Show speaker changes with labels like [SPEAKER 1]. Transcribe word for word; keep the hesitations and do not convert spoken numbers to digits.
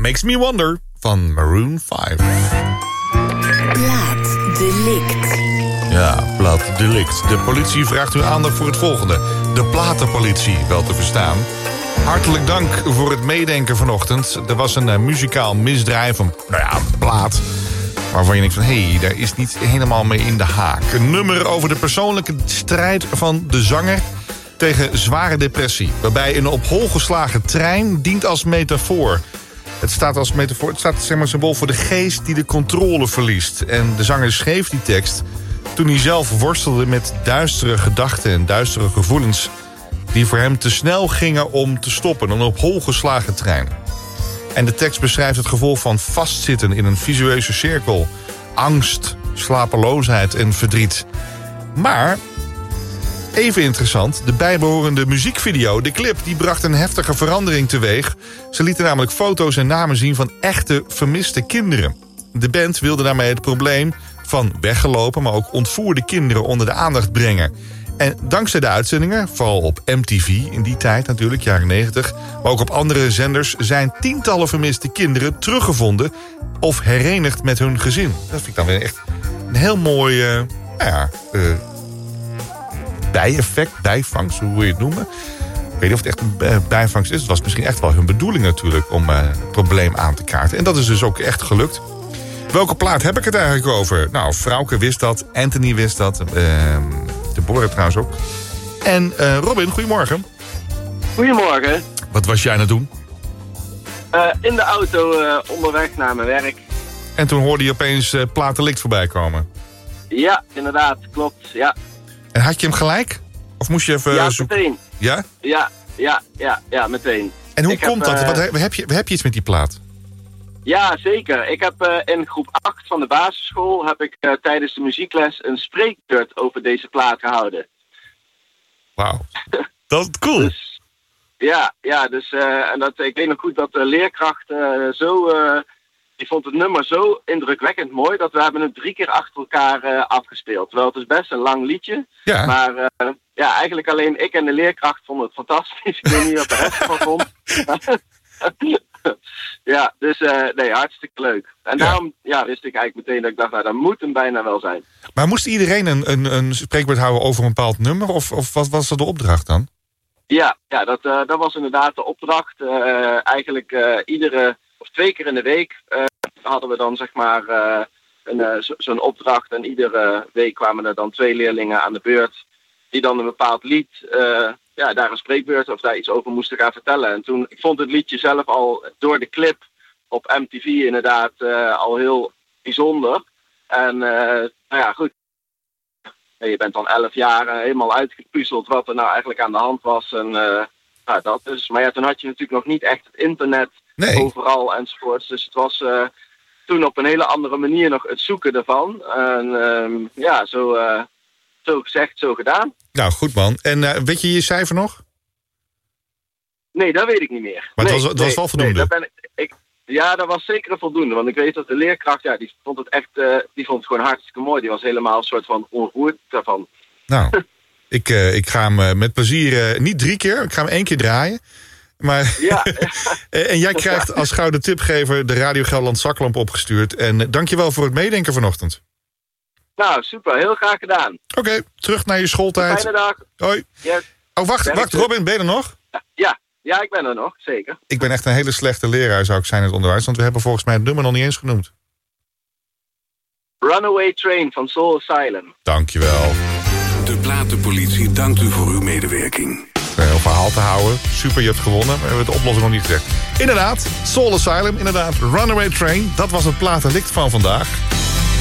[SPEAKER 1] Makes Me Wonder van Maroon vijf.
[SPEAKER 2] Plaatsdelict.
[SPEAKER 1] Ja, plaatsdelict. De politie vraagt uw aandacht voor het volgende. De platenpolitie, wel te verstaan. Hartelijk dank voor het meedenken vanochtend. Er was een uh, muzikaal misdrijf, een, nou ja, een plaat... waarvan je denkt van, hé, hey, daar is niet helemaal mee in de haak. Een nummer over de persoonlijke strijd van de zanger tegen zware depressie. Waarbij een op hol geslagen trein dient als metafoor. Het staat als metafoor, het staat zeg maar symbool voor de geest die de controle verliest. En de zanger schreef die tekst toen hij zelf worstelde met duistere gedachten en duistere gevoelens die voor hem te snel gingen om te stoppen. Een op hol geslagen trein. En de tekst beschrijft het gevoel van vastzitten in een visueuze cirkel. Angst, slapeloosheid en verdriet. Maar, even interessant, de bijbehorende muziekvideo, de clip, die bracht een heftige verandering teweeg. Ze lieten namelijk foto's en namen zien van echte vermiste kinderen. De band wilde daarmee het probleem van weggelopen, maar ook ontvoerde kinderen onder de aandacht brengen. En dankzij de uitzendingen, vooral op M T V in die tijd natuurlijk, jaren negentig... maar ook op andere zenders zijn tientallen vermiste kinderen teruggevonden of herenigd met hun gezin. Dat vind ik dan weer echt een heel mooi uh, nou ja, uh, bijeffect, bijvangst, hoe wil je het noemen. Ik weet niet of het echt een bijvangst is. Het was misschien echt wel hun bedoeling natuurlijk om uh, het probleem aan te kaarten. En dat is dus ook echt gelukt. Welke plaat heb ik het eigenlijk over? Nou, Frauke wist dat, Anthony wist dat... Uh, Deborah trouwens ook. En uh, Robin, goedemorgen.
[SPEAKER 3] Goedemorgen.
[SPEAKER 1] Wat was jij aan het doen?
[SPEAKER 3] Uh, in de auto uh, onderweg naar mijn werk.
[SPEAKER 1] En toen hoorde je opeens uh, Plaatsdelict voorbij komen?
[SPEAKER 3] Ja, inderdaad, klopt, ja.
[SPEAKER 1] En had je hem gelijk? Of moest je even
[SPEAKER 3] ja,
[SPEAKER 1] zoeken?
[SPEAKER 3] meteen.
[SPEAKER 1] Ja?
[SPEAKER 3] Ja, ja, ja, ja, meteen.
[SPEAKER 1] En hoe
[SPEAKER 3] ik
[SPEAKER 1] komt
[SPEAKER 3] heb,
[SPEAKER 1] dat?
[SPEAKER 3] Uh,
[SPEAKER 1] Wat, heb, je, heb je iets met die plaat?
[SPEAKER 3] Ja, zeker. Ik heb uh, in groep acht van de basisschool heb ik uh, tijdens de muziekles een spreekbeurt over deze plaat gehouden.
[SPEAKER 1] Wauw, dat is cool.
[SPEAKER 3] Dus, ja, ja, dus uh, en dat, ik weet nog goed dat de leerkracht uh, zo, uh, die vond het nummer zo indrukwekkend mooi dat we hebben het drie keer achter elkaar uh, afgespeeld. Terwijl het is best een lang liedje,
[SPEAKER 1] ja.
[SPEAKER 3] maar uh, ja, eigenlijk alleen ik en de leerkracht vonden het fantastisch. Ik weet niet wat de rest ervan vond. Ja, dus uh, nee, hartstikke leuk. En
[SPEAKER 1] ja.
[SPEAKER 3] daarom ja, wist ik eigenlijk meteen dat ik dacht, nou, dat moet hem bijna wel zijn.
[SPEAKER 1] Maar moest iedereen een, een, een spreekbeurt houden over een bepaald nummer? Of, of wat was dat de opdracht dan?
[SPEAKER 3] Ja, ja dat, uh, dat was inderdaad de opdracht. Uh, eigenlijk uh, iedere, of twee keer in de week uh, hadden we dan zeg maar uh, een, uh, zo, zo'n opdracht. En iedere week kwamen er dan twee leerlingen aan de beurt die dan een bepaald lied... Uh, ja, daar een spreekbeurt of daar iets over moesten gaan vertellen. En toen, ik vond het liedje zelf al door de clip op M T V inderdaad uh, al heel bijzonder. En uh, nou ja, goed. Je bent dan elf jaar uh, helemaal uitgepuzzeld wat er nou eigenlijk aan de hand was. En uh, nou, dat dus. Maar ja, toen had je natuurlijk nog niet echt het internet
[SPEAKER 1] nee.
[SPEAKER 3] overal enzovoorts. Dus het was uh, toen op een hele andere manier nog het zoeken ervan. En uh, ja, zo... Uh, Zo gezegd, zo gedaan.
[SPEAKER 1] Nou, goed man. En uh, weet je je cijfer nog?
[SPEAKER 3] Nee, dat weet ik niet meer.
[SPEAKER 1] Maar
[SPEAKER 3] nee,
[SPEAKER 1] het was, het
[SPEAKER 3] nee,
[SPEAKER 1] was wel voldoende?
[SPEAKER 3] Nee, dat ben ik, ik, ja, dat was zeker een voldoende. Want ik weet dat de leerkracht, ja, die vond het echt, uh, die vond het gewoon hartstikke mooi. Die was helemaal een soort van onroerd daarvan.
[SPEAKER 1] Nou, ik, uh, ik ga hem uh, met plezier, uh, niet drie keer, ik ga hem één keer draaien. Maar
[SPEAKER 3] ja.
[SPEAKER 1] En jij krijgt als gouden tipgever de Radio Gelderland zaklamp opgestuurd. En uh, dankjewel voor het meedenken vanochtend.
[SPEAKER 3] Nou, super. Heel graag gedaan.
[SPEAKER 1] Oké, okay, terug naar je schooltijd.
[SPEAKER 3] Fijne dag.
[SPEAKER 1] Hoi.
[SPEAKER 3] Yes.
[SPEAKER 1] Oh, wacht, wacht, Robin, ben je er nog?
[SPEAKER 3] Ja, ja, ik ben er nog, zeker.
[SPEAKER 1] Ik ben echt een hele slechte leraar, zou ik zijn in het onderwijs. Want we hebben volgens mij het nummer nog niet eens genoemd.
[SPEAKER 3] Runaway Train van Soul Asylum.
[SPEAKER 1] Dankjewel.
[SPEAKER 4] De Platenpolitie dankt u voor uw medewerking.
[SPEAKER 1] Een heel verhaal te houden. Super, je hebt gewonnen. Maar we hebben de oplossing nog niet gezegd. Inderdaad, Soul Asylum, inderdaad. Runaway Train, dat was het Plaatsdelict van vandaag.